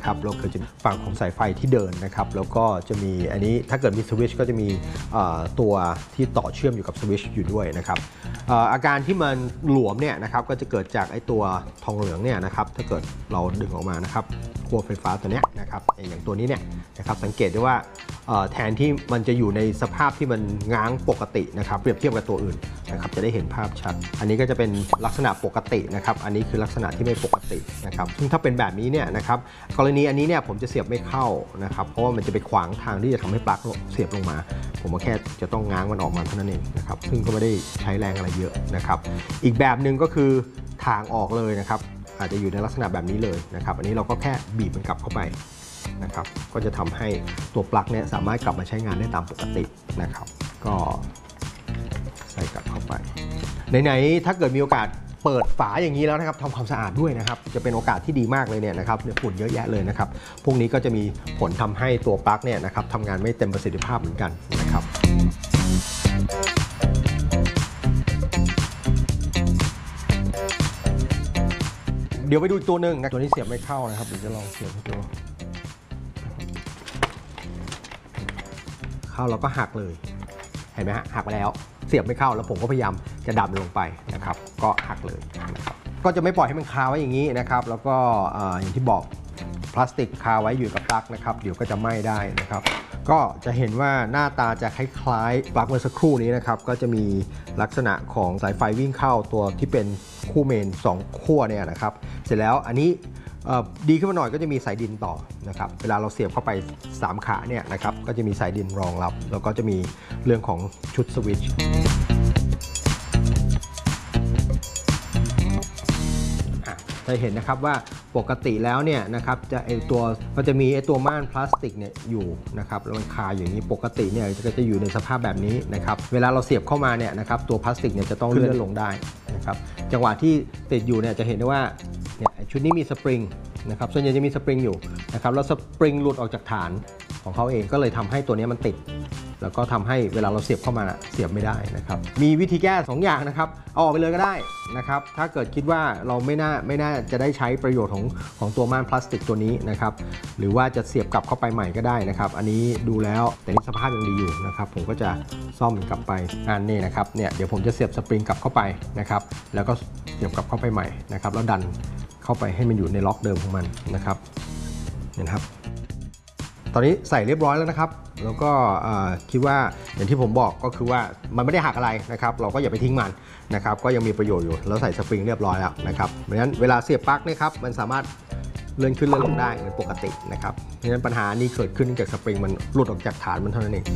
นะครับแล้วก็จะฝั่งของสายไฟที่เดินนะครับแล้วก็จะมีอันนี้ถ้าเกิดมีสวิตช์ก็จะมีตัวที่ต่อเชื่อมอยู่กับสวิตช์อยู่ด้วยนะครับอาการที่มันหลวมเนี่ยนะครับก็จะเกิดจากไอ้ตัวทองเหลืองเนี่ยนะครับถ้าเกิดเราดึงออกมานะครับขั้วไฟฟ้าตัวนี้นะครับอย่างตัวนี้เนี่ยนะครับสังเกตได้ว่าแทนที่มันจะอยู่ในสภาพที่มันง้างปกตินะครับเปรียบเทียบกับตัวอื่นนะครับจะได้เห็นภาพชัดอันนี้ก็จะเป็นลักษณะปกตินะครับอันนี้คือลักษณะที่ไม่ปกตินะครับซึ่งถ้าเป็นแบบนี้เนี่ยนะครับกรณีอันนี้เนี่ยผมจะเสียบไม่เข้านะครับเพราะว่ามันจะไปขวางทางที่จะทำให้ปลั๊กเสียบลงมาผมก็แค่จะต้องง้างมันออกมาเท่านั้นเองนะครับซึ่งก็ไม่ได้ใช้แรงอะไรเยอะนะครับอีกแบบหนึ่งก็คือทางออกเลยนะครับอาจจะอยู่ในลักษณะแบบนี้เลยนะครับอันนี้เราก็แค่บีบมันกลับเข้าไปนะครับก็จะทำให้ตัวปลั๊กเนี่ยสามารถกลับมาใช้งานได้ตามปกตินะครับก็ใส่กลับเข้าไปไหนๆถ้าเกิดมีโอกาสเปิดฝาอย่างนี้แล้วนะครับทำความสะอาดด้วยนะครับจะเป็นโอกาสที่ดีมากเลยเนี่ยนะครับฝุ่นเยอะแยะเลยนะครับพวกนี้ก็จะมีผลทำให้ตัวปลั๊กเนี่ยนะครับทำงานไม่เต็มประสิทธิภาพเหมือนกันนะครับเดี๋ยวไปดูตัวหนึ่งนะตัวนี้เสียบไม่เข้านะครับเดี๋ยวจะลองเสียบให้ดูเข้าเราก็หักเลยเห็นไหมฮะหักไปแล้วเสียบไม่เข้าแล้วผมก็พยายามจะดันลงไปนะครับก็หักเลยนะครับก็จะไม่ปล่อยให้มันคาไว้อย่างนี้นะครับแล้วก็อย่างที่บอกพลาสติกคาไว้อยู่กับปลั๊กนะครับเดี๋ยวก็จะไหม้ได้นะครับก็จะเห็นว่าหน้าตาจะคล้ายๆปลั๊กเมื่อสักครู่นี้นะครับก็จะมีลักษณะของสายไฟวิ่งเข้าตัวที่เป็นคู่เมน2ขั้วเนี่ยนะครับเสร็จแล้วอันนี้ดีขึ้นมาหน่อยก็จะมีสายดินต่อนะครับเวลาเราเสียบเข้าไป3ขาเนี่ยนะครับก็จะมีสายดินรองรับแล้วก็จะมีเรื่องของชุดสวิตช์จะเห็นนะครับว่าปกติแล้วเนี่ยนะครับจะมีตัวม่านพลาสติกเนี่ยอยู่นะครับแล้วมันคาอย่างนี้ปกติเนี่ยจะอยู่ในสภาพแบบนี้นะครับเวลาเราเสียบเข้ามาเนี่ยนะครับตัวพลาสติกเนี่ยจะต้องเลื่อนลงได้นะครับจังหวะที่ติดอยู่เนี่ยจะเห็นได้ว่าเนี่ยชุดนี้มีสปริงนะครับส่วนใหญ่จะมีสปริงอยู่นะครับแล้วสปริงหลุดออกจากฐานของเขาเองก็เลยทำให้ตัวนี้มันติดแล้วก็ทำให้เวลาเราเสียบเข้ามาเสียบไม่ได้นะครับมีวิธีแก้2อย่างนะครับเอาออกไปเลยก็ได้นะครับถ้าเกิดคิดว่าเราไม่น่าจะได้ใช้ประโยชน์ของตัวม่านพลาสติกตัวนี้นะครับหรือว่าจะเสียบกลับเข้าไปใหม่ก็ได้นะครับอันนี้ดูแล้วแต่นี่สภาพยังดีอยู่นะครับผมก็จะซ่อมกลับไปนี่นะครับเนี่ยเดี๋ยวผมจะเสียบสปริงกลับเข้าไปนะครับแล้วก็เสียบกลับเข้าไปใหม่นะครับแล้วดันเข้าไปให้มันอยู่ในล็อกเดิมของมันนะครับเห็นครับตอนนี้ใส่เรียบร้อยแล้วนะครับแล้วก็คิดว่าอย่างที่ผมบอกก็คือว่ามันไม่ได้หักอะไรนะครับเราก็อย่าไปทิ้งมันนะครับก็ยังมีประโยชน์อยู่แล้วใส่สปริงเรียบร้อยแล้วนะครับเพราะฉะนั้นเวลาเสียบปลั๊กนะครับมันสามารถเลื่อนขึ้นเลื่อนลงได้เป็นปกตินะครับเพราะฉะนั้นปัญหานี้เกิดขึ้นเนื่องจากสปริงมันหลุดออกจากฐานมันเท่านั้นเอง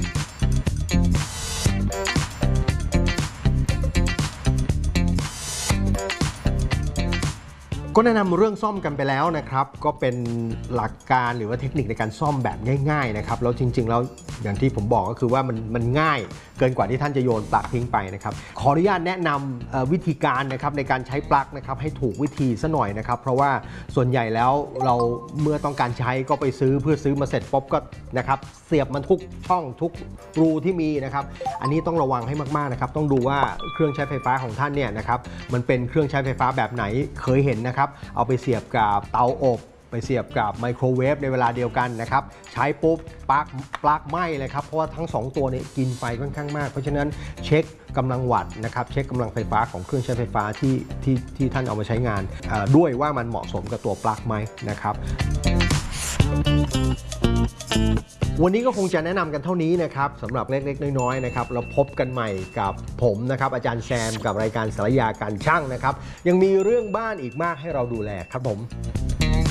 ก็แนะนำเรื่องซ่อมกันไปแล้วนะครับก็เป็นหลักการหรือว่าเทคนิคในการซ่อมแบบง่ายๆนะครับแล้วจริงๆแล้วอย่างที่ผมบอกก็คือว่ามันง่ายเกินกว่าที่ท่านจะโยนปลั๊กทิ้งไปนะครับขออนุญาตแนะนำวิธีการนะครับในการใช้ปลั๊กนะครับให้ถูกวิธีซะหน่อยนะครับเพราะว่าส่วนใหญ่แล้วเราเมื่อต้องการใช้ก็ไปซื้อมาเสร็จปุ๊บก็นะครับเสียบมันทุกช่องทุกรูที่มีนะครับอันนี้ต้องระวังให้มากๆนะครับต้องดูว่าเครื่องใช้ไฟฟ้าของท่านเนี่ยนะครับมันเป็นเครื่องใช้ไฟฟ้าแบบไหนเคยเห็นนะครับเอาไปเสียบกับเตาอบไปเสียบกับไมโครเวฟในเวลาเดียวกันนะครับใช้ปุ๊บปลั๊กไหม้เลยครับเพราะว่าทั้ง2ตัวนี้กินไฟค่อนข้างมากเพราะฉะนั้นเช็คกำลังวัตต์นะครับเช็คกำลังไฟฟ้าของเครื่องใช้ไฟฟ้าที่ท่านเอามาใช้งานด้วยว่ามันเหมาะสมกับตัวปลั๊กไหมนะครับวันนี้ก็คงจะแนะนำกันเท่านี้นะครับสำหรับเล็กๆน้อยๆนะครับเราพบกันใหม่กับผมนะครับอาจารย์แซมกับรายการสารยาการช่างนะครับยังมีเรื่องบ้านอีกมากให้เราดูแลครับผม